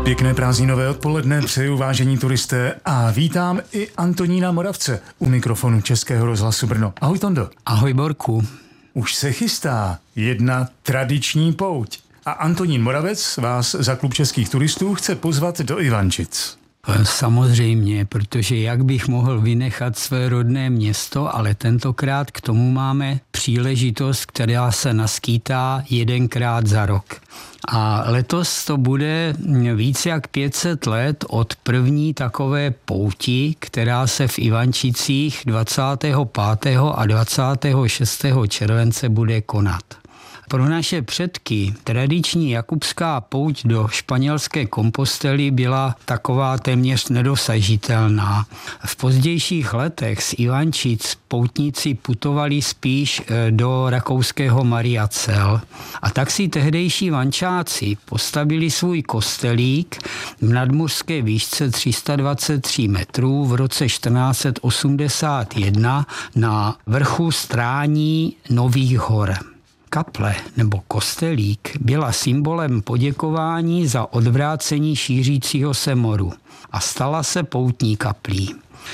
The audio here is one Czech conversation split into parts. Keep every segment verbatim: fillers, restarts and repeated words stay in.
Pěkné prázdninové odpoledne přeju, vážení turisté, a vítám i Antonína Moravce u mikrofonu Českého rozhlasu Brno. Ahoj, Tondo. Ahoj, Borku. Už se chystá jedna tradiční pouť a Antonín Moravec vás za klub českých turistů chce pozvat do Ivančic. Samozřejmě, protože jak bych mohl vynechat své rodné město, ale tentokrát k tomu máme příležitost, která se naskýtá jedenkrát za rok. A letos to bude víc jak pět set let od první takové pouti, která se v Ivančicích dvacátého pátého a dvacátého šestého července bude konat. Pro naše předky tradiční jakubská pouť do španělské Kompostely byla taková téměř nedosažitelná. V pozdějších letech z Ivančic poutníci putovali spíš do rakouského Mariacel. A tak si tehdejší vančáci postavili svůj kostelík v nadmořské výšce tři sta dvacet tři metrů v roce čtrnáct set osmdesát jedna na vrchu Strání Nových hor. Kaple nebo kostelík byla symbolem poděkování za odvrácení šířícího se moru a stala se poutní kaplí.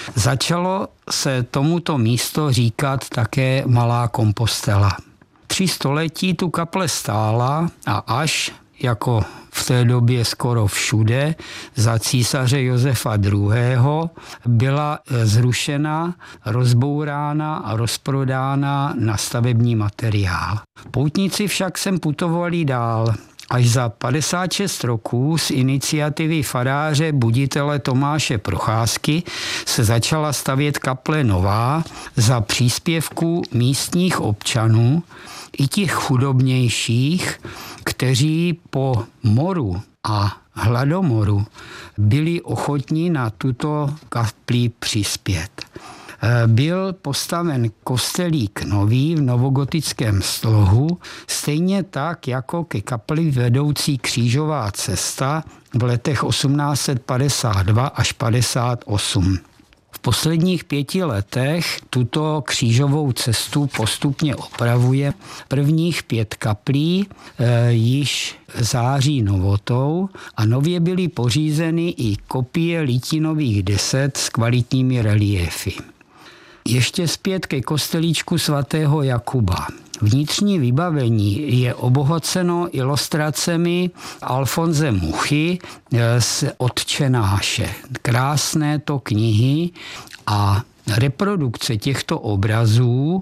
Začalo se tomuto místo říkat také Malá Kompostela. Tři století tu kaple stála a až jako v té době skoro všude, za císaře Josefa druhého. byla zrušena, rozbourána a rozprodána na stavební materiál. Poutníci však sem putovali dál. Až za padesát šest roků z iniciativy faráře buditele Tomáše Procházky se začala stavět kaple nová za příspěvku místních občanů i těch chudobnějších, kteří po moru a hladomoru byli ochotní na tuto kapli přispět. Byl postaven kostelík nový v novogotickém slohu, stejně tak jako ke kapli vedoucí křížová cesta v letech osmnáct set padesát dva až padesát osm. V posledních pěti letech tuto křížovou cestu postupně opravuje. Prvních pět kaplí e, již září novotou a nově byly pořízeny i kopie litinových desek s kvalitními reliéfy. Ještě zpět ke kostelíčku svatého Jakuba. Vnitřní vybavení je obohaceno ilustracemi Alfonse Muchy z Otčenáše. Krásné to knihy a reprodukce těchto obrazů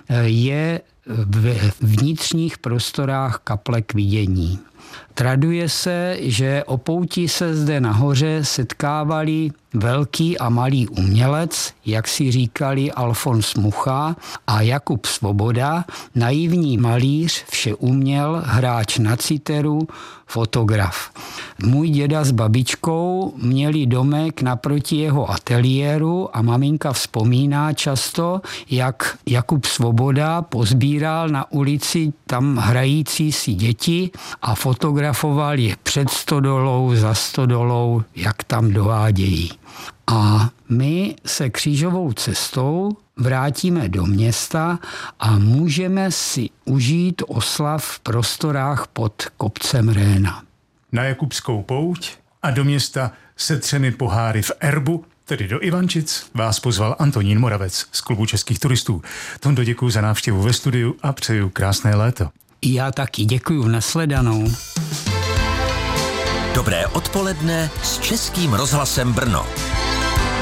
je v vnitřních prostorách kaple k vidění. Traduje se, že o pouti se zde nahoře setkávali velký a malý umělec, jak si říkali Alfons Mucha a Jakub Svoboda, naivní malíř, vše uměl, hráč na citeru, fotograf. Můj děda s babičkou měli domek naproti jeho ateliéru a maminka vzpomíná často, jak Jakub Svoboda pozbíral na ulici tam hrající si děti a fotografoval je před stodolou, za stodolou, jak tam dovádějí. A my se křížovou cestou vrátíme do města a můžeme si užít oslav v prostorách pod kopcem Réna. Na jakubskou pouť a do města se třemi poháry v erbu, tedy do Ivančic, vás pozval Antonín Moravec z klubu českých turistů. Tondo, děkuji za návštěvu ve studiu a přeju krásné léto. Já taky děkuji, nashledanou. Dobré odpoledne s Českým rozhlasem Brno.